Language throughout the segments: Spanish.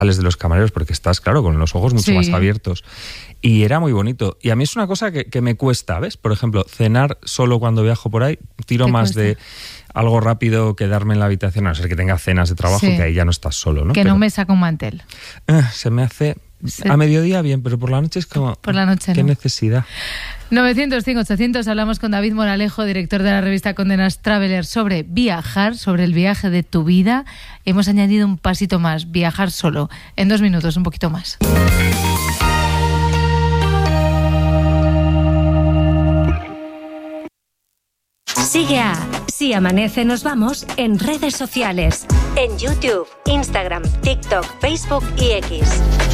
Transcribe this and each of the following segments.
de los camareros, porque estás, claro, con los ojos mucho más abiertos. Y era muy bonito. Y a mí es una cosa que me cuesta, ¿ves? Por ejemplo, cenar solo cuando viajo por ahí, tiro más de algo rápido, quedarme en la habitación, a no ser que tenga cenas de trabajo, que ahí ya no estás solo, ¿no? Que no me saca un mantel. Se me hace... A mediodía bien, pero por la noche es como... Por la noche qué no. necesidad. 900-500-800, hablamos con David Moralejo, director de la revista Condenas Traveler, sobre viajar, sobre el viaje de tu vida. Hemos añadido un pasito más, viajar solo. En 2 minutos, un poquito más. Sigue a Si Amanece Nos Vamos en redes sociales, en YouTube, Instagram, TikTok, Facebook y X.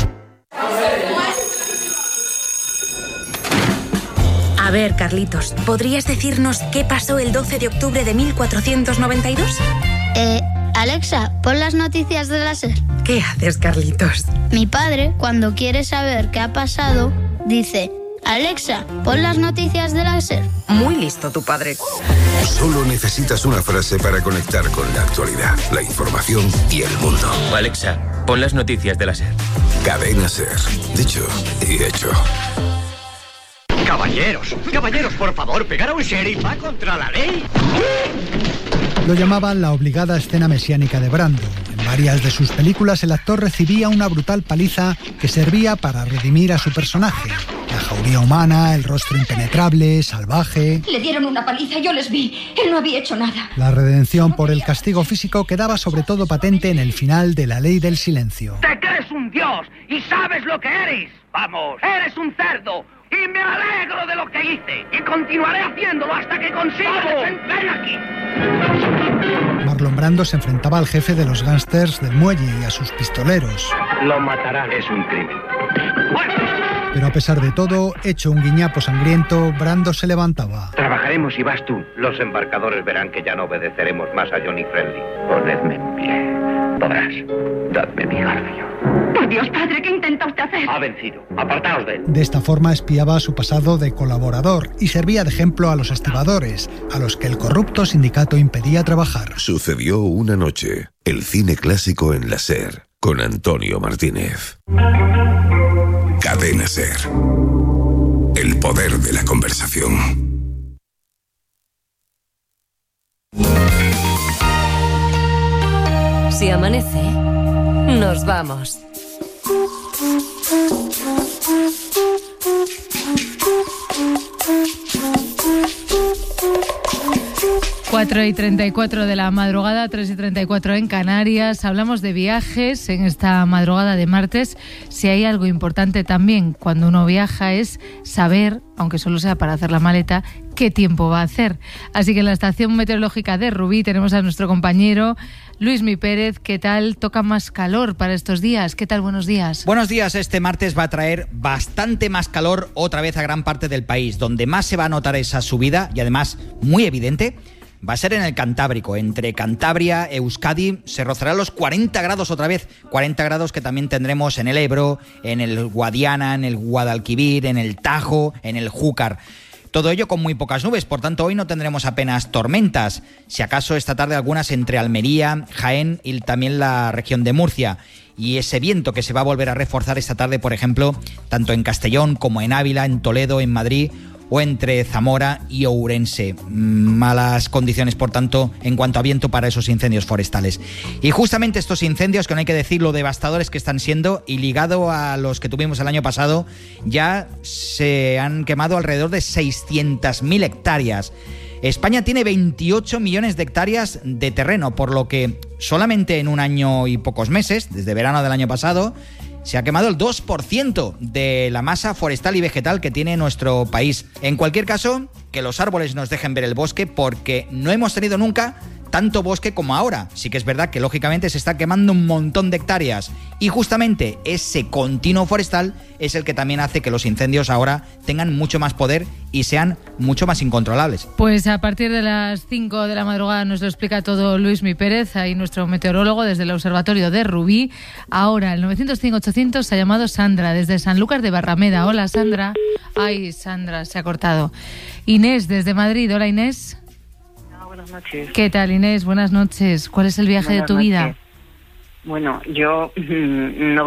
A ver, Carlitos, ¿podrías decirnos qué pasó el 12 de octubre de 1492? Alexa, pon las noticias de la SER. ¿Qué haces, Carlitos? Mi padre, cuando quiere saber qué ha pasado, dice: Alexa, pon las noticias de la SER. Muy listo tu padre. Solo necesitas una frase para conectar con la actualidad, la información y el mundo. Alexa, pon las noticias de la SER. Cadena SER. Dicho y hecho. Caballeros, por favor, pegar a un sheriff va contra la ley. Lo llamaban la obligada escena mesiánica de Brando. En varias de sus películas el actor recibía una brutal paliza que servía para redimir a su personaje. La jauría humana, el rostro impenetrable, salvaje... Le dieron una paliza, yo les vi. Él no había hecho nada. La redención por el castigo físico quedaba sobre todo patente en el final de La Ley del Silencio. Te crees un dios y sabes lo que eres. Vamos, eres un cerdo. Y me alegro de lo que hice. Y continuaré haciéndolo hasta que consiga desenterrar aquí. Marlon Brando se enfrentaba al jefe de los gángsters del muelle y a sus pistoleros. Lo matarán. Es un crimen. Pero a pesar de todo, hecho un guiñapo sangriento, Brando se levantaba. Trabajaremos y vas tú. Los embarcadores verán que ya no obedeceremos más a Johnny Friendly. Ponedme en pie. Podrás. Dadme mi garfio. Por Dios, padre, ¿qué intenta usted hacer? Ha vencido. Apartaos de él. De esta forma espiaba su pasado de colaborador y servía de ejemplo a los estibadores, a los que el corrupto sindicato impedía trabajar. Sucedió una noche. El cine clásico en la SER, con Antonio Martínez. Cadena SER. El poder de la conversación. Si amanece, nos vamos. 4:34 de la madrugada, 3:34 en Canarias. Hablamos de viajes en esta madrugada de martes. Si hay algo importante también cuando uno viaja es saber, aunque solo sea para hacer la maleta, qué tiempo va a hacer. Así que en la estación meteorológica de Rubí tenemos a nuestro compañero Luismi Pérez. ¿Qué tal? Toca más calor para estos días. ¿Qué tal? Buenos días. Buenos días. Este martes va a traer bastante más calor otra vez a gran parte del país. Donde más se va a notar esa subida, y además muy evidente, va a ser en el Cantábrico. Entre Cantabria, Euskadi, se rozarán los 40 grados otra vez. 40 grados que también tendremos en el Ebro, en el Guadiana, en el Guadalquivir, en el Tajo, en el Júcar. Todo ello con muy pocas nubes, por tanto hoy no tendremos apenas tormentas. Si acaso esta tarde algunas entre Almería, Jaén y también la región de Murcia. Y ese viento que se va a volver a reforzar esta tarde, por ejemplo, tanto en Castellón como en Ávila, en Toledo, en Madrid o entre Zamora y Ourense. Malas condiciones, por tanto, en cuanto a viento para esos incendios forestales. Y justamente estos incendios, que no hay que decir lo devastadores que están siendo, y ligado a los que tuvimos el año pasado, ya se han quemado alrededor de 600.000 hectáreas. España tiene 28 millones de hectáreas de terreno, por lo que solamente en un año y pocos meses, desde verano del año pasado, se ha quemado el 2% de la masa forestal y vegetal que tiene nuestro país. En cualquier caso, que los árboles nos dejen ver el bosque, porque no hemos tenido nunca tanto bosque como ahora. Sí que es verdad que lógicamente se está quemando un montón de hectáreas, y justamente ese continuo forestal es el que también hace que los incendios ahora tengan mucho más poder y sean mucho más incontrolables. Pues a partir de las 5 de la madrugada nos lo explica todo Luismi Pérez, ahí nuestro meteorólogo desde el Observatorio de Rubí. Ahora el 905-800 ha llamado Sandra desde Sanlúcar de Barrameda. Hola, Sandra. Ay, Sandra, se ha cortado. Inés desde Madrid. Hola, Inés. Buenas noches. ¿Qué tal, Inés? Buenas noches. ¿Cuál es el viaje de tu vida? Bueno, yo no